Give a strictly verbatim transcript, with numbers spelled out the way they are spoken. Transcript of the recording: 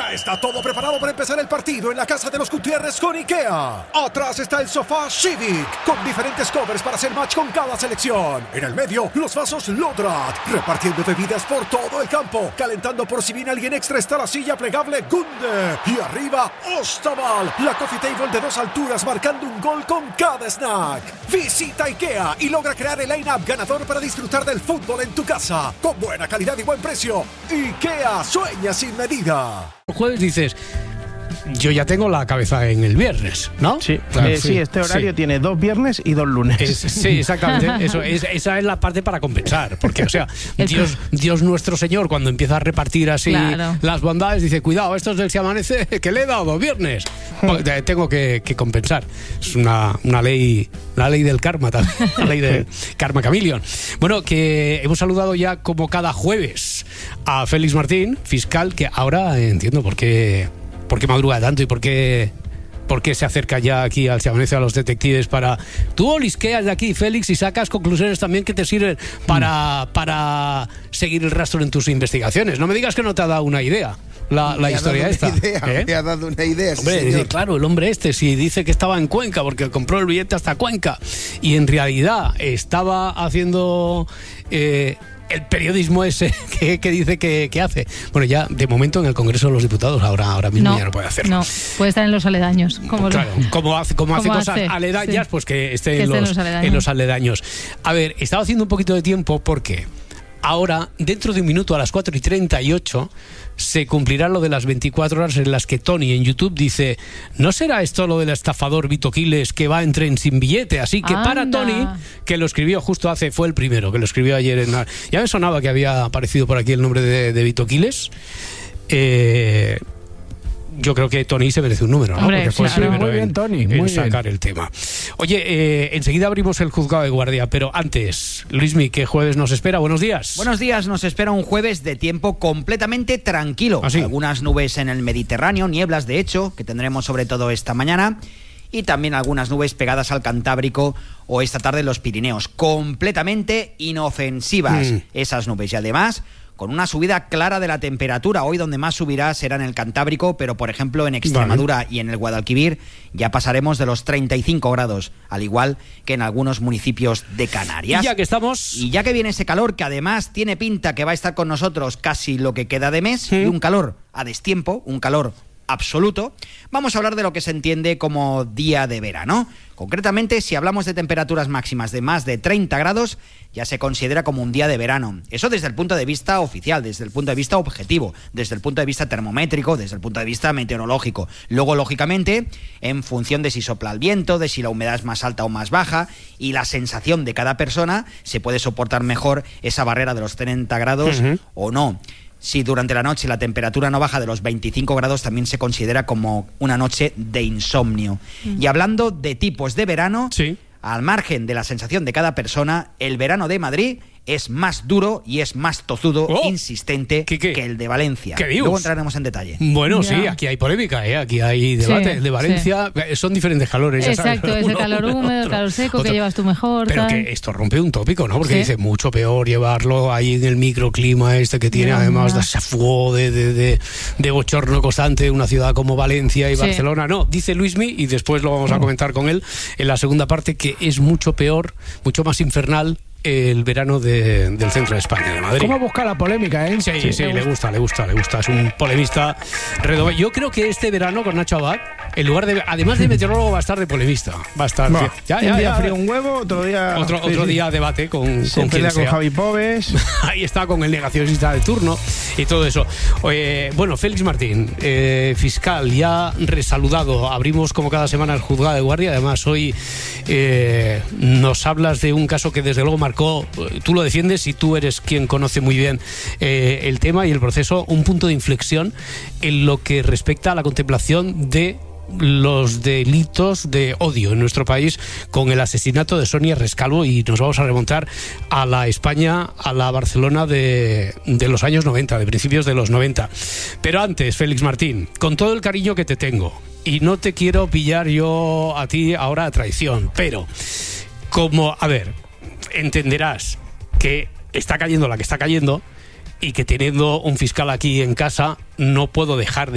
Ya está todo preparado para empezar el partido en la casa de los Gutiérrez con IKEA. Atrás está el sofá Civic, con diferentes covers para hacer match con cada selección. En el medio, los vasos Lodrat, repartiendo bebidas por todo el campo. Calentando por si viene alguien extra está la silla plegable Gunde. Y arriba, Ostaval, la coffee table de dos alturas marcando un gol con cada snack. Visita IKEA y logra crear el line-up ganador para disfrutar del fútbol en tu casa. Con buena calidad y buen precio. IKEA, sueña sin medida. El jueves dices, yo ya tengo la cabeza en el viernes, ¿no? Sí, Claro, eh, sí, sí, este horario sí. tiene dos viernes y dos lunes. Es, sí, exactamente. Eso, es, esa es la parte para compensar. Porque, o sea, Dios, Dios nuestro Señor, cuando empieza a repartir así Claro. las bondades, dice, cuidado, esto es del Se Amanece, que le he dado dos viernes. Pues, eh, tengo que, que compensar. Es una, una ley, la ley del karma también, la ley del karma chameleon. Bueno, que hemos saludado ya como cada jueves a Félix Martín, fiscal, que ahora entiendo por qué, por qué madruga tanto y por qué... ¿Por qué se acerca ya aquí al Se Amanece a los detectives para... Tú olisqueas de aquí, Félix, y sacas conclusiones también que te sirven para, para seguir el rastro en tus investigaciones. No me digas que no te ha dado una idea la, la historia esta. Idea, ¿Eh? Me ha dado una idea, sí, Hombre, señor. dice, claro, el hombre este, si dice que estaba en Cuenca, porque compró el billete hasta Cuenca, y en realidad estaba haciendo... Eh, el periodismo ese que, que dice que, que hace. Bueno, ya de momento en el Congreso de los Diputados ahora, ahora mismo No, ya no puede hacerlo. No, puede estar en los aledaños. Como Claro, lo- como hace, como hace como cosas hace, aledañas, sí. pues que esté Que en, esté en los, los aledaños. en los aledaños. A ver, estaba haciendo un poquito de tiempo porque ahora, dentro de un minuto a las cuatro y treinta y ocho, se cumplirá lo de las veinticuatro horas en las que Tony en YouTube dice, ¿no será esto lo del estafador Vito Quiles que va en tren sin billete? Así que para Anda. Tony, que lo escribió justo hace, fue el primero, que lo escribió ayer en... Ya me sonaba que había aparecido por aquí el nombre de, de Vito Quiles. Eh... Yo creo que Tony se merece un número, ¿no? Hombre, Porque fue claro. el primero Muy bien, en, Tony, en muy sacar bien. el tema. Oye, eh, enseguida abrimos el juzgado de guardia, pero antes, Luismi, ¿qué jueves nos espera? Buenos días. Buenos días, nos espera un jueves de tiempo completamente tranquilo. ¿Ah, sí? Algunas nubes en el Mediterráneo, nieblas de hecho, que tendremos sobre todo esta mañana, y también algunas nubes pegadas al Cantábrico o esta tarde en los Pirineos. Completamente inofensivas Mm. esas nubes y además con una subida clara de la temperatura. Hoy donde más subirá será en el Cantábrico, pero por ejemplo en Extremadura vale. y en el Guadalquivir ya pasaremos de los treinta y cinco grados, al igual que en algunos municipios de Canarias. Y ya que estamos... Y ya que viene ese calor, que además tiene pinta que va a estar con nosotros casi lo que queda de mes, ¿Mm? y un calor a destiempo, un calor absoluto, vamos a hablar de lo que se entiende como día de verano. Concretamente, si hablamos de temperaturas máximas de más de treinta grados, ya se considera como un día de verano. Eso desde el punto de vista oficial, desde el punto de vista objetivo, desde el punto de vista termométrico, desde el punto de vista meteorológico. Luego, lógicamente, en función de si sopla el viento, de si la humedad es más alta o más baja, y la sensación de cada persona, se puede soportar mejor esa barrera de los treinta grados uh-huh. o no. Si durante la noche la temperatura no baja de los veinticinco grados, también se considera como una noche de insomnio. Mm. Y hablando de tipos de verano, sí. al margen de la sensación de cada persona, el verano de Madrid es más duro y es más tozudo, oh, insistente ¿qué, qué? que el de Valencia. ¿Qué dios? Luego entraremos en detalle. Bueno, ya. sí, aquí hay polémica, ¿eh? Aquí hay debate. Sí, el de Valencia sí. son diferentes calores. Ya Exacto, sabes, ese uno, calor húmedo, el calor seco, otro. que llevas tú mejor. Pero tal. que esto rompe un tópico, ¿no? Porque sí. dice mucho peor llevarlo ahí en el microclima este que tiene, no, además, no. de ese fuego de, de, de, de bochorno constante, una ciudad como Valencia y sí. Barcelona. No, dice Luismi, y después lo vamos a comentar con él en la segunda parte, que es mucho peor, mucho más infernal el verano de, del centro de España, de Madrid. ¿Cómo busca la polémica, eh? Sí, sí, sí le gusta, le gusta, le gusta. Es un polemista redondo. Yo creo que este verano con Nacho Abad, en lugar de, además de meteorólogo, va a estar de polemista. Va a estar. No, ya, ya, un día ya, frío un huevo, otro día. Otro, sí, otro sí. día debate con, Se con quien pelea sea. con Javi Pobes. Ahí está, con el negacionista de turno y todo eso. Eh, bueno, Félix Martín, eh, fiscal, ya resaludado. Abrimos como cada semana el juzgado de guardia. Además, hoy eh, nos hablas de un caso que desde luego marcó. Tú lo defiendes y tú eres quien conoce muy bien eh, el tema y el proceso, un punto de inflexión en lo que respecta a la contemplación de los delitos de odio en nuestro país con el asesinato de Sonia Rescalvo, y nos vamos a remontar a la España, a la Barcelona de, de los años noventa, de principios de los noventa. Pero antes, Félix Martín, con todo el cariño que te tengo, y no te quiero pillar yo a ti ahora a traición, pero como, a ver, entenderás que está cayendo la que está cayendo y que teniendo un fiscal aquí en casa no puedo dejar de